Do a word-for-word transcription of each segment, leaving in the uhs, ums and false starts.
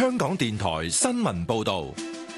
香港電台新聞報道。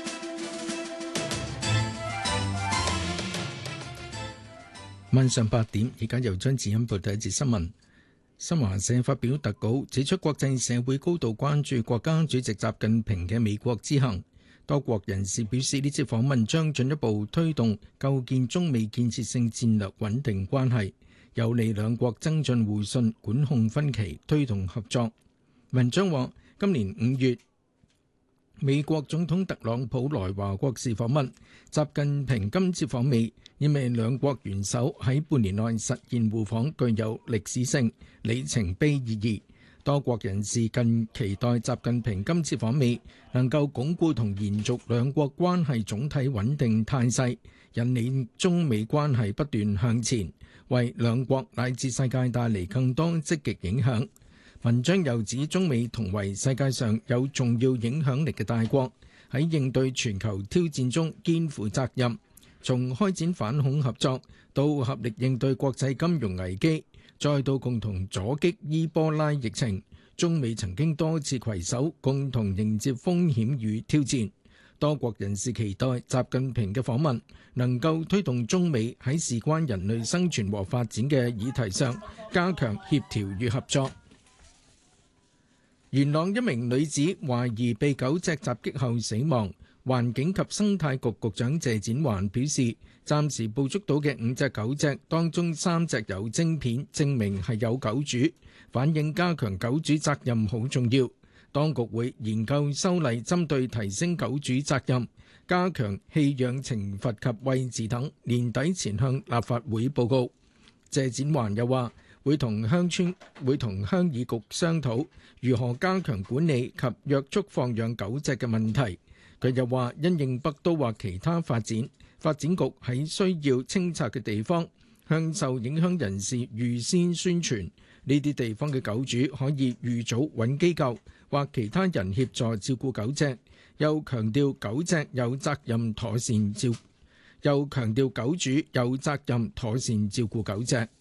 晚上八點，而家由張子欣報第一節新聞。新華社發表特稿指出，國際社會高度關注國家主席習近平嘅美國之行。多國人士表示，呢次訪問將進一步推動構建中美建設性戰略穩定關係，有利兩國增進互信、管控分歧、推動合作。文章話，今年五月，美國總統特朗普來華國事訪問，習近平今次訪美，意味兩國元首喺半年內實現互訪，具有歷史性里程碑意義。多國人士更期待習近平今次訪美能夠鞏固同延續兩國關係總體穩定態勢，引領中美關係不斷向前，為兩國乃至世界帶嚟更多積極影響。文章又指，中美同為世界上有重要影響力嘅大國，喺應對全球挑戰中肩負責任，從開展反恐合作到合力應對國際金融危機，再到共同阻擊伊波拉疫情，中美曾經多次攜手共同迎接風險與挑戰。多國人士期待習近平嘅訪問能夠推動中美喺事關人類生存和發展嘅議題上加強協調與合作。元朗一名女子懷疑被狗隻襲擊後死亡，環境及生態局局長謝展寰表示，暫時捕捉到嘅五隻狗隻當中三隻有晶片，證明係有狗主，反映加強狗主責任好重要。當局會研究修例，針對提升狗主責任、加強棄養懲罰及餵飼等，年底前向立法會報告。謝展寰又話，會同鄉村會同鄉議局商討如何加強管理及約束放養狗隻嘅問題。佢又話，因應北都或其他發展，發展局喺需要清拆嘅地方向受影響人士預先宣傳，呢啲地方嘅狗主可以預早揾機構或其他人協助照顧狗隻。又強調狗隻有責任妥善照，又強調狗主有責任妥善照顧狗隻。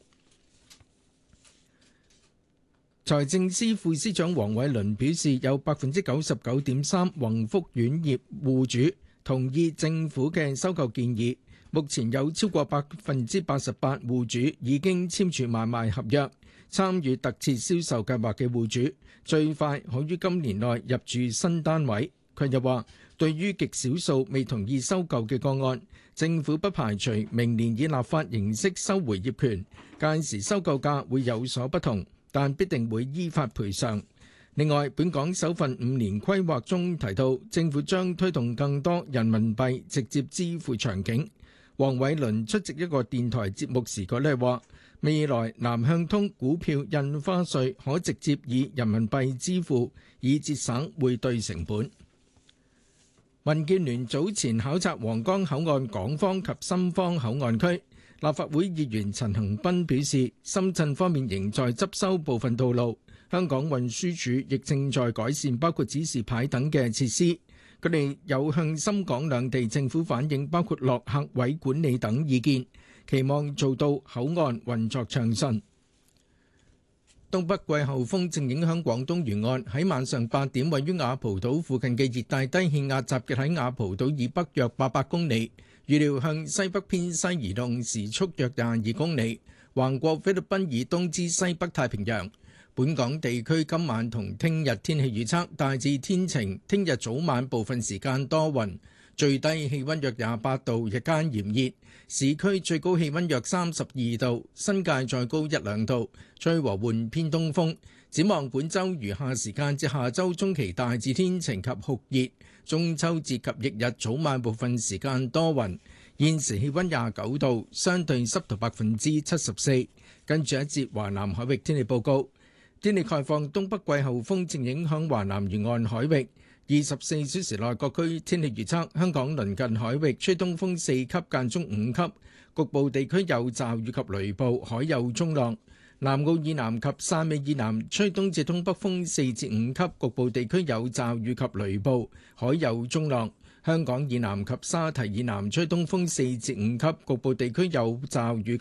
財政司副司長黃偉綸表示，有百分之九十九點三宏福苑業戶主同意政府嘅收購建議，目前有超過百分之八十八戶主已經簽署買賣合約，參與特設銷售計劃嘅戶主最快可於今年內入住新單位。佢又話，對於極少數未同意收購嘅個案，政府不排除明年以立法形式收回業權，屆時收購價會有所不同，但必定會依法賠償。另外，本港首份五年規劃中提到，政府將推動更多人民幣直接支付場景。黃偉綸出席一個電台節目時嗰咧話，未來南向通股票印花稅可直接以人民幣支付，以節省匯兌成本。民建聯早前考察皇崗口岸港方及深方口岸區。立法會議員陳恒鑌表示，深圳方面仍在執收部分道路，香港運輸署亦正在改善包括指示牌等嘅設施。佢哋有向深港兩地政府反映包括落客位管理等意見，期望做到口岸運作暢順。東北季候風正影響廣東沿岸，喺晚上八點，位於雅蒲島附近嘅熱帶低氣壓集結喺雅蒲島以北約八百公里，預料向西北偏西移動，時速約廿二公里，橫過菲律賓以東至西北太平洋。本港地區今晚同聽日天氣預測大致天晴，聽日早晚部分時間多雲，最低氣溫約廿八度，日間炎熱，市區最高氣溫約三十二度，新界再高一兩度，吹和緩偏東風。展望本週餘下時間至下週中期大致天晴及酷熱，中秋節及翌日早晚部分時間多雲。現時氣溫廿九度，相對濕度百分之七十四。跟住一節華南海域天氣報告。天氣概況，東北季候風正影響華南沿岸海域。二十四小時內各區天氣預測：香港鄰近海域吹東風四級間中五級，局部地區有驟雨及雷暴，海有中浪。南澳以南及汕尾以南吹東至東北風四至五級，局部地區有驟雨及雷暴，海有中浪。香港以南及沙堤以南吹東風四至五級，局部地區有驟雨。